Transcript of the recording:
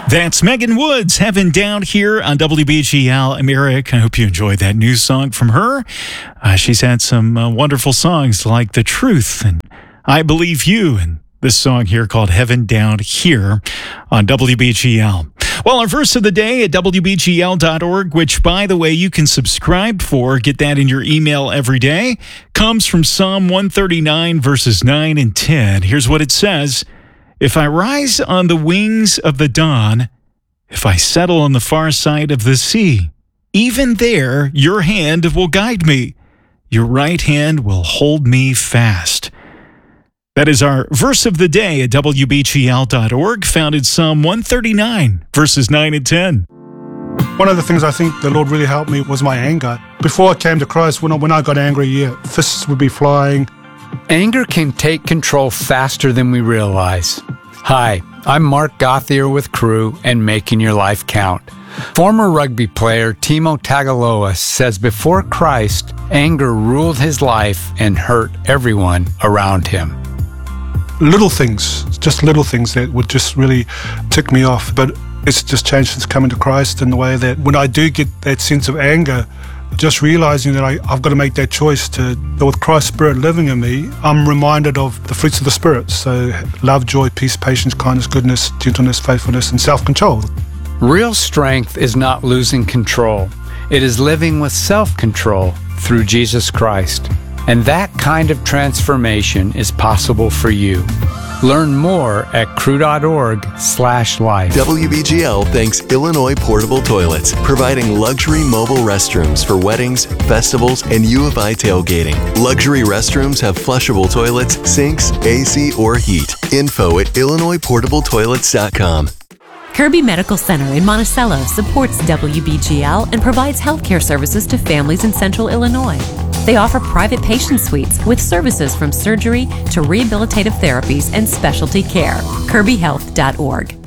That's Megan Woods, Heaven Down here on WBGL. I'm Eric. I hope you enjoyed that new song from her. She's had some wonderful songs like The Truth and I Believe You, and this song here called Heaven Down Here on WBGL. Well, our verse of the day at WBGL.org, which, by the way, you can subscribe for, get that in your email every day, comes from Psalm 139, verses 9 and 10. Here's what it says. If I rise on the wings of the dawn, if I settle on the far side of the sea, even there your hand will guide me. Your right hand will hold me fast. That is our verse of the day at WBGL.org, found in Psalm 139, verses 9 and 10. One of the things I think the Lord really helped me was my anger. Before I came to Christ, when I got angry, fists would be flying. Anger can take control faster than we realize. Hi, I'm Mark Gauthier with Crew and Making Your Life Count. Former rugby player Timo Tagaloa says before Christ, anger ruled his life and hurt everyone around him. Little things, just little things that would just really tick me off. But it's just changed since coming to Christ in the way that when I do get that sense of anger, just realizing that I've got to make that choice with Christ's Spirit living in me, I'm reminded of the fruits of the Spirit. So love, joy, peace, patience, kindness, goodness, gentleness, faithfulness, and self-control. Real strength is not losing control. It is living with self-control through Jesus Christ. And that kind of transformation is possible for you. Learn more at crew.org/life. WBGL thanks Illinois Portable Toilets, providing luxury mobile restrooms for weddings, festivals, and U of I tailgating. Luxury restrooms have flushable toilets, sinks, AC, or heat. Info at IllinoisPortableToilets.com. Kirby Medical Center in Monticello supports WBGL and provides healthcare services to families in Central Illinois. They offer private patient suites with services from surgery to rehabilitative therapies and specialty care. KirbyHealth.org.